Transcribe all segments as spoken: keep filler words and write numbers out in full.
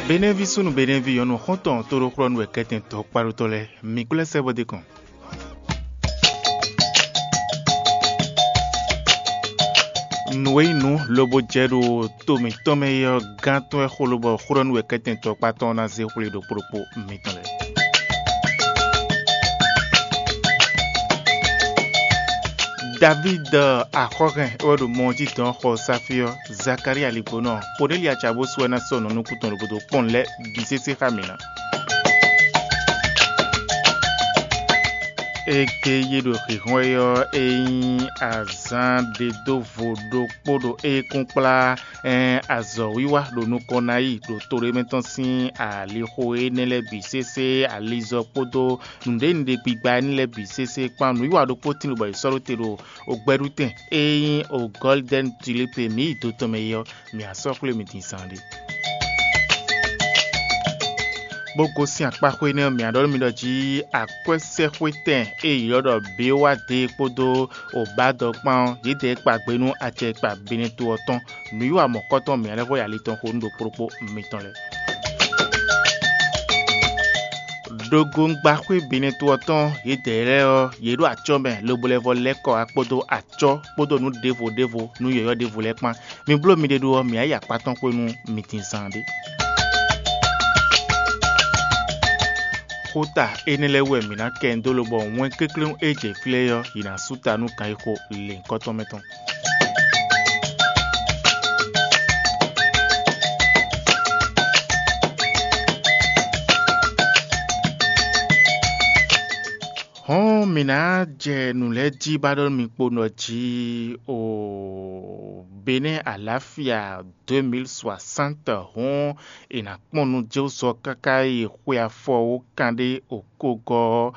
Benevi sunu benevi yono honton toro kron we keten to parutole mikule sebo de kon. Noué nous lobo jero tome tome yo ganto e kholobo khron we keten to paton na ze khule do propos mitole. David Akoren odo monji don ho safio Zakaria Lipono podelia chabo suena sono no kuton robodo ponle bisese famina eke yedo khihoyo e azan de do vodo podo e kompla en azo wiwa do no konai do tore meton sin ali hoe nele bisese alizo podo nde nde pigba nile bisese panu wiwa do potin lo ba isoro tero ogberuten e o golden tulipe mi to tomeyo mi asokle mi tinsande Boko si akpakwe ne mi adol mi doji akwese kweten e yodo bewa de podo obado pan yede pagbenu ache pa benetu oton nu wa mokoton mi alevo ya liton ho ndo propo mitonle dogon gbakwe benetu oton yede re o yedo achome lobolevo leko apodo acho podo nu devo devo nu yoyo devo lepan mi blo mi dedo mi aya paton ko nu mitin sande Kota enelewe mina kendo lobo wen keklun eje fleyo ina suta nu kaiko le kotometon Hon mina je nou le di badol mi pono ji o Benin Alafia deux mille soixante hon ina ponu je so kakai huya fo kande okogo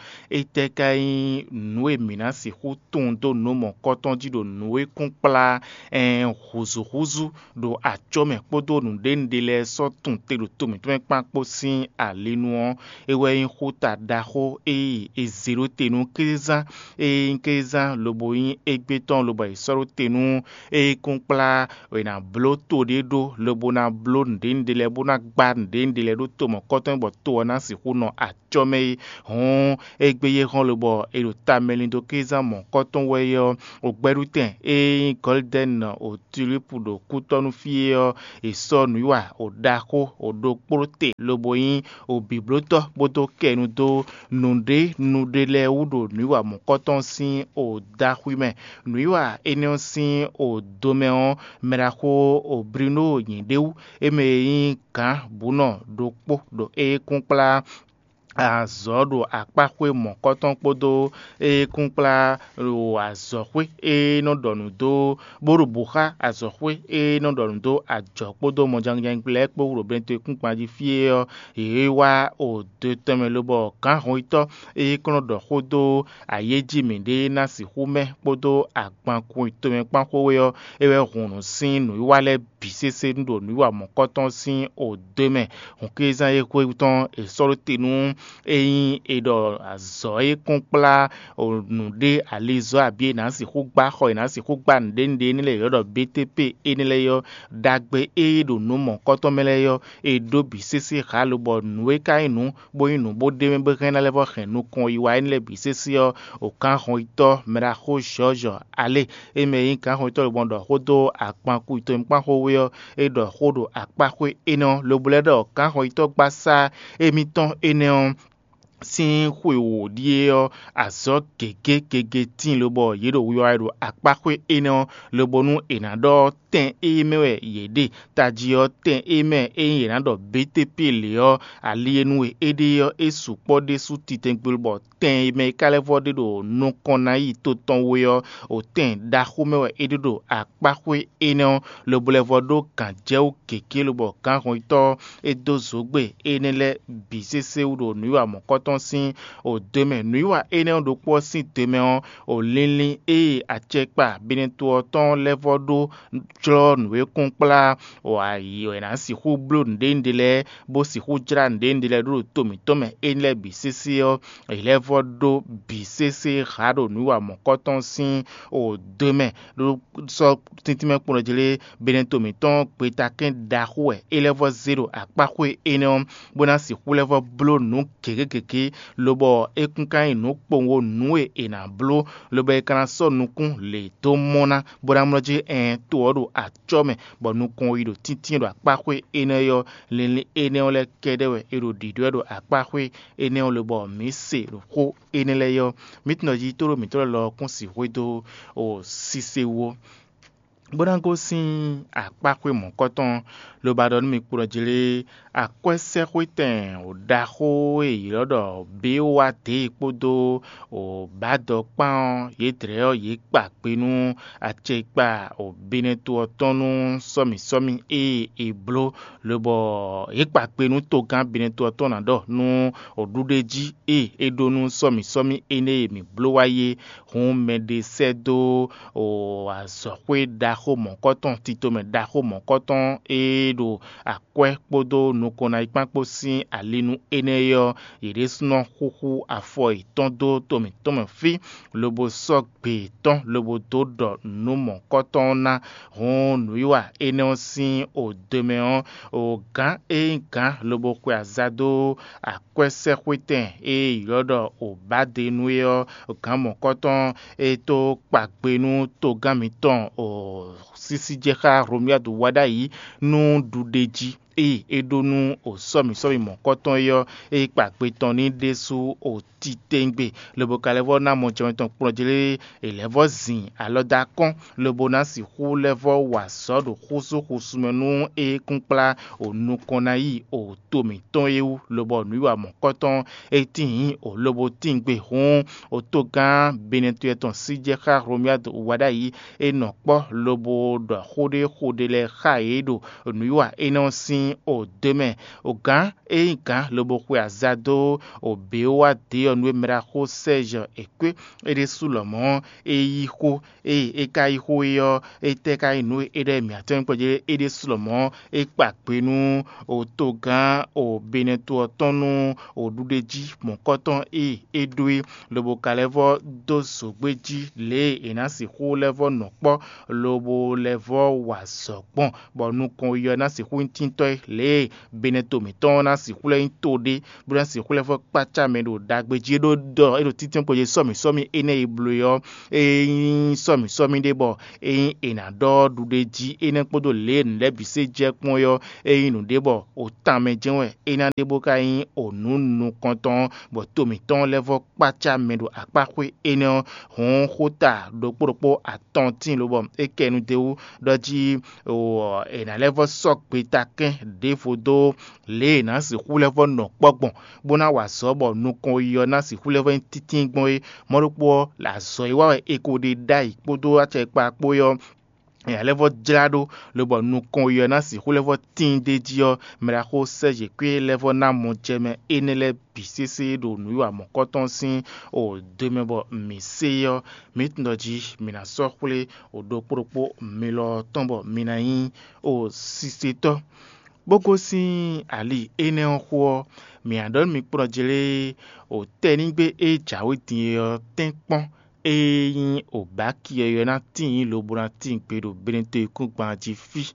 etekai noe mina si hutondo no mon koton di do noe kompla en huzu huzu do achome podo nu dendele so tunte do tomi to pa posin alenu ewe in huta daho e e zero tenu keza e keza loboyin egbeton lobo isoro tenu e kompla wena bloto de do lobo na blo ndendele bona gba ndendele do tomo koton bo to na si huno achome hon egbeye hon lobo e do tamelindo keza mon koton weyo ogberuten e golden o tulipu do kutonu fie e sonu wa o dako o do prote loboyin o bibloto bodo kenu do nunde nudele udo nuwa mon koton sin o dahuime nuwa enion sin o domeon merako o brino yindeu emeyin kan buno do po do e kompla azodo akpakwe mon koton podo e kumpla ro azokwe e no donu do borubuha azokwe e no donu do ajo podo mo jangjang plek po ro bente kumpa di fie e wa o de temelobo kan hoito e kono do hodo ayeji minde na si hume podo agban ku itome panko we e we hunu sin nu wale bisese ndo nu wa mon koton sin o deme honkeza e ko uton e soro tenu eyin edo azo e kompla onude alizo abie na si ku gba ho na si ku gba ndende ni le yodo B T P enile yo dagbe edo no mon koton mele yo edo bisese halobo nuwe kainu bo inu bo de me be na levo henu kon iwa enile bisese yo o kan ho ito mera ho jojo ale e me yin kan ho ito bondo hodo akpan ku ito mpan ho we yo edo hodo akpa ku eno lobuledo kan ho ito gbasa emiton eno sin huewo die azo gege gege tin lobo yedo wiwaido akpakwe eno lobonu enado ten emewe yede tajio ten eme enado B T P leo alienu edeyo esupo de su titengbulbo ten eme kalevode do no konai to ton weyo o ten dahumewe ededo akpakwe eno lobolevodo kanjeu keke lobo kan hoito edo zogbe enele bisese udo nuwa mokoto koton sin o deme nuiwa ene do po sin deme on o linlin e achekpa bineto ton levodo tro nwe kunpla o ayi o na si hu blu ndendele bo si hu jra ndendele do tomi tome enle bisisi o levodo bisisi hado nuiwa mo koton sin o deme do so tintime kuno jele bineto mi ton petaken dahwe elevo zero akpakwe ene bona si hu levo blu nu kekeke lobo ekunkan inu pongo nuwe ena blu lobo ekana so nukun le to mona bona mroje en to odo achome bo nukun ido tintin do akpakwe ene yo le ene ole kedewe ero dido do akpakwe ene lobo mi se ro ko ene le yo mitno ji toro mitoro lo kun si wedo o sisewo bonango sin akpakwe mon koton lo badon mi kuro jele akwese kweten o daho e irodo be wa te podo o bado pan ye treo ye pa penu achepa o binetu otonu somi somi e e blo lo bo ye pa penu to gan binetu otona do nu odudeji e edonu somi somi ene mi blo waye hun medesedo o asokwe da ho mon koton tito me da ho mon koton e do akwe podo nukona ipakpo sin alinu eneyo iresno huhu afo itondo tomi tomi fi lobo sogbe ton lobo dodo nu mon koton na hon nuiwa ene sin o demeon o gan e gan lobo kwe azado akwe sekweten e irodo o bade nuyo gan mon koton e to pakpenu to gamiton o sisi jeha romia do wada yi nu dudeji e edonu o somi somi mon koton yo e pakpe ton ni desu o titengbe lobo kalevo na mo jemeton projele e levo zin aloda kon lobo na si hu levo waso do husu husu menu e kunpla o nukona yi o tomi ton ewu lobo nuiwa mon koton e tin o lobo tingbe hun o to gan benetu eton si jeha romia do wada yi e no po lobo do hode hode le khaedo nuiwa enon sin o deme o gan e gan lobo kwe azado o bewa de onwe mera ho seje ekwe e de sulomo e yiho e e kai ho yo e te kai nu e de mi aten poje e de sulomo e papenu o to gan o benetu otonu o dudeji mon koton e edwe lobo kalevo do sogbeji le enasi ho levo no po lobo levo wasopon bonu kon yo na si hu tinto le beneto miton na si hu le tode bura si hu levo pacha medo dagbeji do do e do titin poje somi somi ene iblu yo e somi somi de bo e ena do dudeji ene podo le nle bise je pon yo e inu de bo o tan me jenwe ena de bo kai onu nu konton bo to miton levo pacha medo apakwe ene hon hota do poropo atontin lo bo e kenu de u doji o ena levo sok petaken de fodo le na si hu levo no pogbon bona wa so bo nu kon yo na si hu levo titin gbon e morupo la so iwa e ko de dai podo achepa poyo e levo jrado le bo nu kon yo na si hu levo tin de dio mera ho seje kwe levo na mo jeme enele bisese do nu wa mo koton sin o demebo miseyo mitnoji mina sokule o do poropo milo tombo minayin o siseto boko sin ali ene ho mi adon mi projele o tenigbe e jawe tin yo tenpon eyin o ba ki eyo na tin lo bura tin pe do benete ku gbanji fi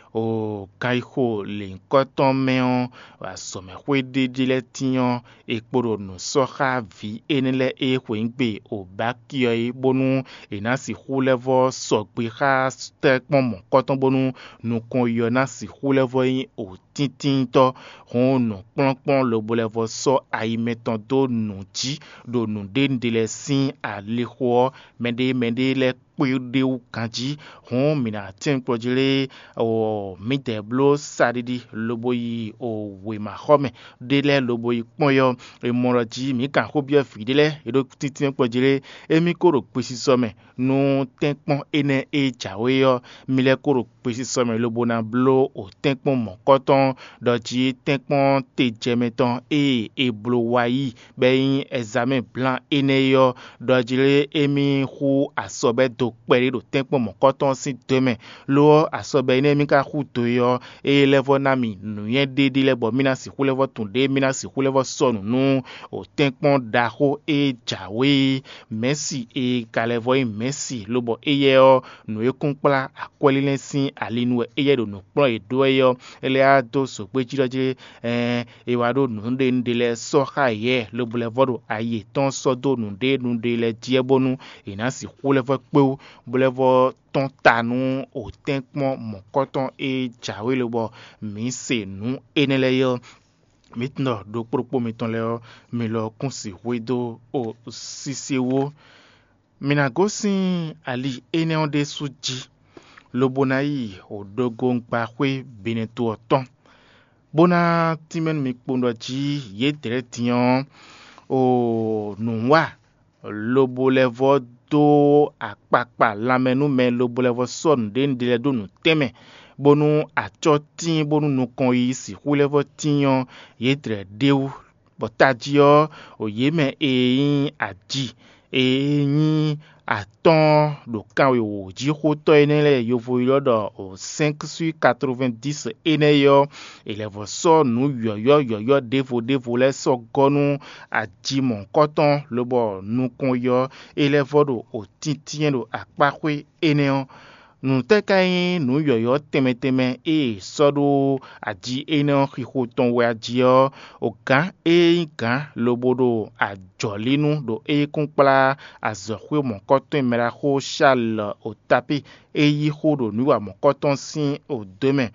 o kaiho le nkoton meon wa some hwe de le tiyan ekporo no soha vi enele e hwengbe o ba ki e bonu enasi hu levo sogbe ha stekpon mon koton bonu nu kon yo na si hu levo yin o tintin to hon no plonpon lo bolevo so aimeton do nu ji do nu dendele sin aleho mende mende le pe de u kanji hon mina tin projele o miteblo sadidi loboyi o we ma home dele loboyi ponyo e moroji mi kan ho bio fidele e do tintin projele e mi koro pesi some no tenpon ene e jawe yo mi le koro pesi some lobo na blo o tenpon mon koton ton doji tenkpon te jemeton e e blowai ben examen blanc eneyo doji emi hu asobe do pere do tenkpon mokoton si demain lo asobe ne mi ka hu to yo e level na mi nu yen dedi lebo mina si hu level tunde mina si hu level sonu nu o tenkpon daho e jawe Messi e kalevo e Messi lobo eyo nu ekunkpla akwelilensin alinu eye do nu kplo edo eyo ele ado so pe jiroje eh e wa do nu nde ndele so ha ye lobo levo do aye ton so do nu de nu de le diebonu ina si hu level pe bolevo ton tanu o tenkpon mokoton e jawe lobo mi se nu eneleyo Maintenant, do propos mettons le me lo kunsi wedo o sisewo minagosi ali ene onde suji lobonai o dogon pakwe beneto oton bona timen mi kpondo ji ye tere tian o nuwa lobo levo do akpakpa lamenu me lobo levo son den de do nu teme bonu achotin bonu nu kon yi si hulevo tiyan yetre deu botajio oyeme eyin aji eyin aton do kan we o ji hoto enele yovo yodo o cinq sur quatre-vingt-dix eneyo elevo so nu yoyo yoyo devo devo le so gonu aji mon koton lobo nu kon yo elevo do o titien do akpakwe eneyo nu tekai nu yoyo temeteme e sodo aji eno hihoton we ajio ogan e gan lobodo ajolinu do e kunkpla azohwe mon koton mera ho shal o tapi e yi hodo nu wa mon koton sin o demain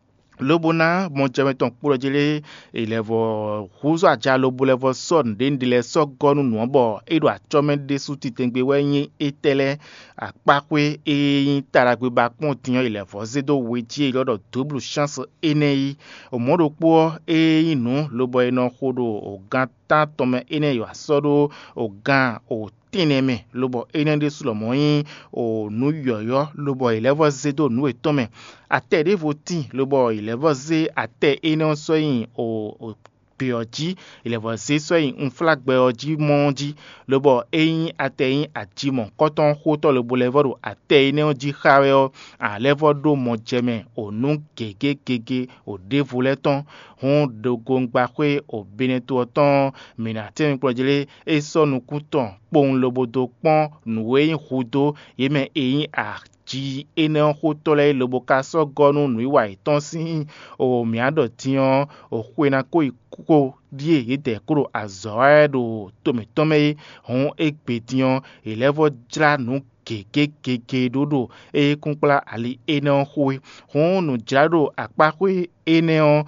lobona mon jameton pour jele elevo huzo aja lobo levo son den dile so gonu nu bo edo achomen de suti tengbe wenyin etele apakwe e taragbe ba pon tiyan elevo zedo weji lodo double chance enei o modo po e inu lobo eno hodo o gan tan tome enei asodo o gan o tineme lobo enende sulomoyin o nu yoyo lobo elevo zedo nu etome ate de voti lobo elevo ze ate eno soyin o, o pioji elevo ze soyin un flagbe oji monji lobo eyin ate yin aji mon koton hoto lobo levo do ate eno ji hawe a levo do mo jeme o nu gege gege o devoleton hon dogon gbakwe o beneto ton minate mi projele e so nu kuton pon lobo do pon nu eyin hudo yeme eyin a ji ene hoto le lobo kaso gonu nu iwa iton si o miado tian o kwena ko iko die yete kuro azoedo tome tome hon ekpetian elevo jla nu keke keke dodo e kunkpla ali ene howe hon nu jado akpakwe ene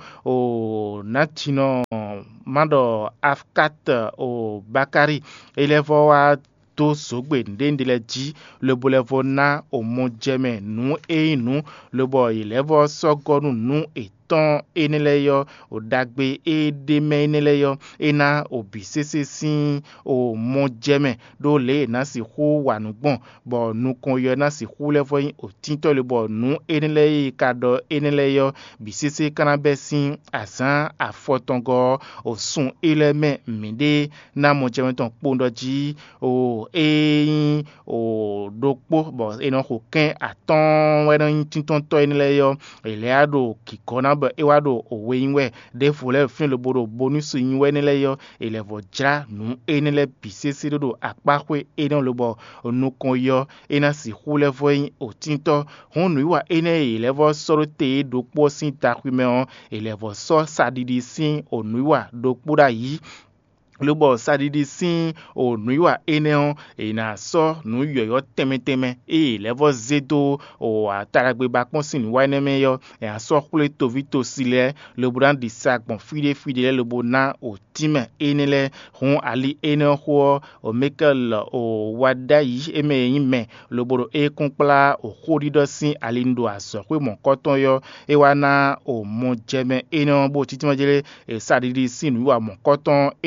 o natino mando afkat o bakari elevo wa to sogbe ndendele ji lobo levo na o mo jeme nu e nu lobo ilevo sogonu nu e ton eneleyo o dagbe e deme eneleyo ena obi sese sin o mo jeme do le na si hu wanugbon bo nu kon yo na si hu levo yin o tinto le bo nu eneleyi kado eneleyo bi sese kanabe sin asan afotongo o sun eleme minde na mo jeme ton pondo ji o e o dokpo bo eno ko ken aton wedan tinton to eneleyo ele ado kikona ba ewado owe인we defole fin lobodo bonus yinwe neleyo elevo jra nu enele bisese do akpakwe eno lobo onukon yo ena si hulevo yin otinto honu iwa ene elevo sorote dokpo sin takwime on elevo so sadidi sin onuiwa dokpura yi lobo sadidi sin o nuiwa eneon ena so nu yoyo temeteme e levo zedo o ataragbe bakpon sin wa eneme yo e aso kule to vito sile lobo dan di sagbon fide fide lobo na o time enele hon ali eneon ho o mekel o wadayi eme yin me lobo e kunpla o horido sin alindo aso pe mon koton yo e wana o mo jeme eneon bo titimajele e sadidi sin wa mon koton ede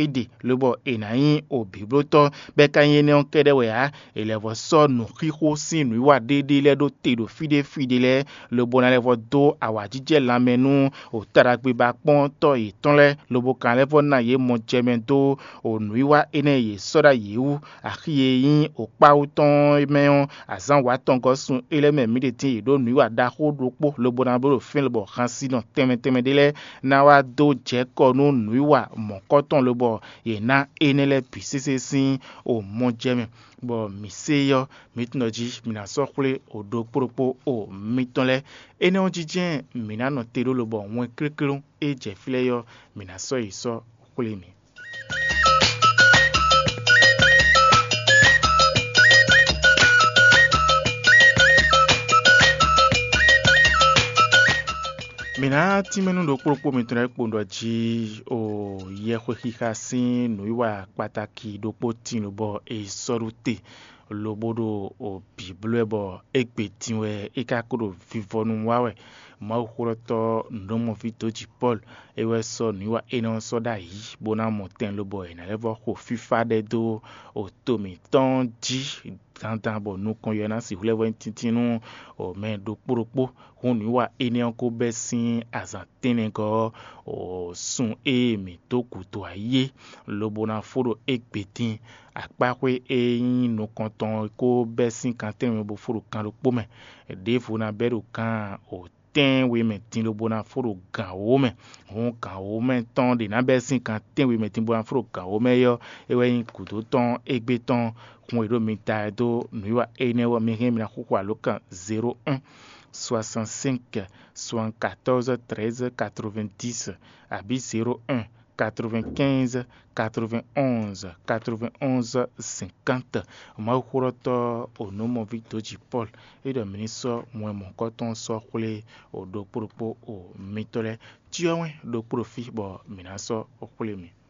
lobo enayin obibloto beka yene on kede we a elevo so no khiho sin wi wa dede le do te do fide fide le lobo na levo do awajije lamenu o taragbe ba pon to iton le lobo kan levo na ye mo jemento o nuiwa ene ye soda yewu akhiye yin o pa uton meon azan wa ton go sun eleme mi de tin ido nuiwa da hodopo lobo na boro fin lobo kan si no teme teme dele na wa do je ko no nuiwa mo koton lobo ye na enele pisese sin o mo jeme bo mi seyo mitnoji mina sokle o do poropo o mitonle ene on jije mina no tero lobo won krekrun e je fileyo mina so iso kule mi. Mina timenu do poropo mitona pondo ji o ye khika sin nuiwa pataki do potin lobo e sorute lobodo o biblebo ekpetinwe ekakodo vivonu wawe ma ukhuroto ndomo vitoji Paul ewe so niwa eno soda yi bona moten lobo ena levo ko fifa de do o tomi ton ji tantan bo nu kon yona si hulevo tintinu o men do poropo hun niwa ene ko besin azantene ko o sun e mi to kuto aye lobo na foro ekpetin akpakwe eyin no konton ko besin kanten bo foro kan lo pome de funa beru kan o ten we metin lo bona foro gan o me on kan o me ton de na besin kan ten we metin bona foro gan o me yo ewe yin kuto ton egbe ton kun ero mi ta do nuiwa ene wa mi hemi na kokwa lokan zéro un soixante-cinq soixante-quatorze treize quatre-vingt-dix abi zéro un quatre-vingt-quinze quatre-vingt-onze quatre-vingt-onze cinquante ma ukhuroto onomo Victoji Paul e do ministre mo mo koton so kule o do poropo o mitole tiwe do profi bo minaso okule mi.